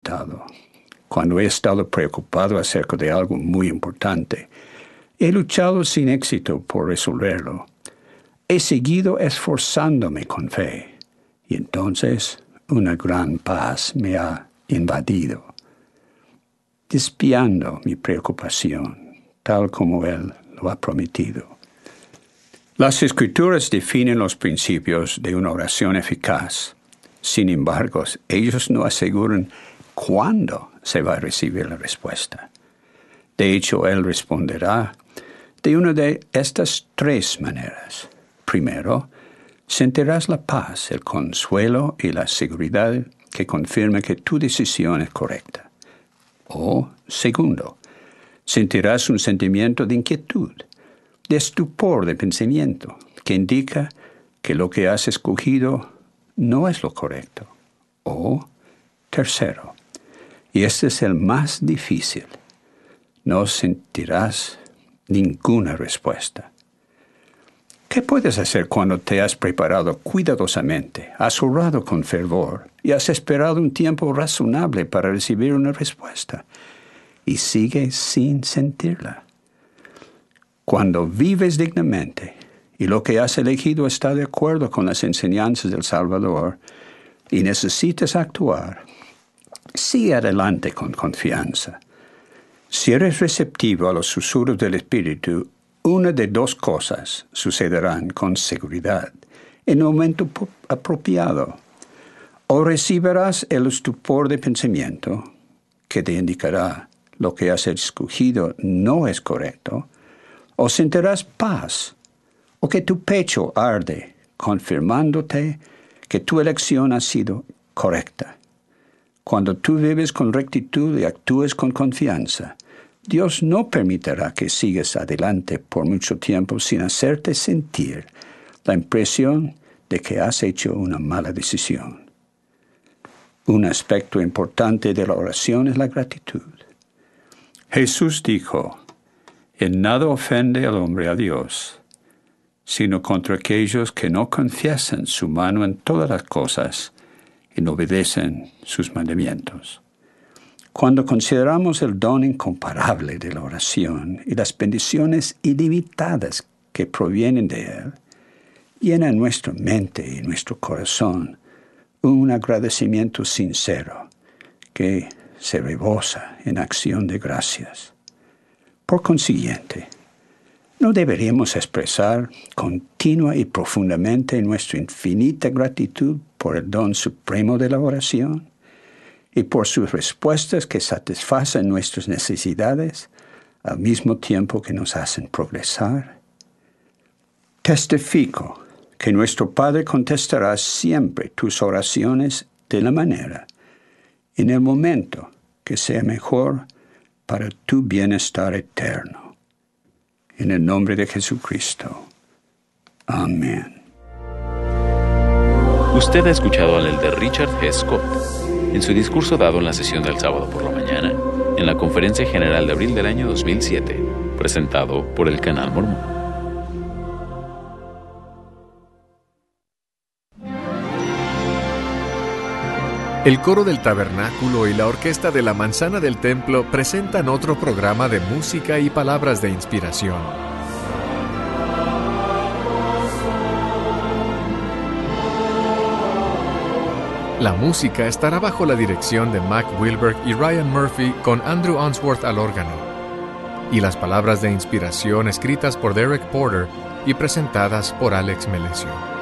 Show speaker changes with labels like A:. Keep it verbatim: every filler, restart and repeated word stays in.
A: enfrentado, cuando he estado preocupado acerca de algo muy importante. He luchado sin éxito por resolverlo. He seguido esforzándome con fe, y entonces una gran paz me ha invadido, despiando mi preocupación, tal como Él lo ha prometido. Las Escrituras definen los principios de una oración eficaz. Sin embargo, ellos no aseguran cuándo se va a recibir la respuesta. De hecho, Él responderá de una de estas tres maneras. Primero, sentirás la paz, el consuelo y la seguridad que confirma que tu decisión es correcta. O, segundo, sentirás un sentimiento de inquietud, de estupor de pensamiento, que indica que lo que has escogido no es lo correcto. O, tercero, y este es el más difícil, no sentirás ninguna respuesta. ¿Qué puedes hacer cuando te has preparado cuidadosamente, has orado con fervor y has esperado un tiempo razonable para recibir una respuesta y sigues sin sentirla? Cuando vives dignamente y lo que has elegido está de acuerdo con las enseñanzas del Salvador y necesitas actuar, sigue adelante con confianza. Si eres receptivo a los susurros del Espíritu, una de dos cosas sucederán con seguridad en el momento apropiado. O recibirás el estupor de pensamiento que te indicará lo que has escogido no es correcto, o sentirás paz, o que tu pecho arde, confirmándote que tu elección ha sido correcta. Cuando tú vives con rectitud y actúes con confianza, Dios no permitirá que sigas adelante por mucho tiempo sin hacerte sentir la impresión de que has hecho una mala decisión. Un aspecto importante de la oración es la gratitud. Jesús dijo, en nada ofende al hombre a Dios, sino contra aquellos que no confiesan su mano en todas las cosas y no obedecen sus mandamientos. Cuando consideramos el don incomparable de la oración y las bendiciones ilimitadas que provienen de él, llena nuestra mente y nuestro corazón un agradecimiento sincero que se rebosa en acción de gracias. Por consiguiente, ¿no deberíamos expresar continua y profundamente nuestra infinita gratitud por el don supremo de la oración y por sus respuestas que satisfacen nuestras necesidades al mismo tiempo que nos hacen progresar? Testifico que nuestro Padre contestará siempre tus oraciones de la manera, en el momento que sea mejor para tu bienestar eterno. En el nombre de Jesucristo. Amén.
B: Usted ha escuchado al elder Richard G. Scott en su discurso dado en la sesión del sábado por la mañana, en la Conferencia General de abril del año dos mil siete, presentado por el Canal Mormón.
C: El coro del tabernáculo y la orquesta de la manzana del templo presentan otro programa de música y palabras de inspiración. La música estará bajo la dirección de Mac Wilberg y Ryan Murphy con Andrew Unsworth al órgano, y las palabras de inspiración escritas por Derek Porter y presentadas por Alex Melesio.